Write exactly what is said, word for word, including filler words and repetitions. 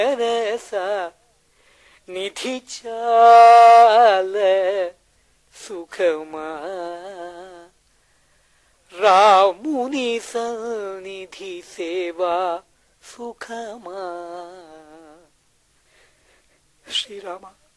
నిధి చాల సుఖమా రాముని సన్నిధి సేవా సుఖమా. శ్రీరామ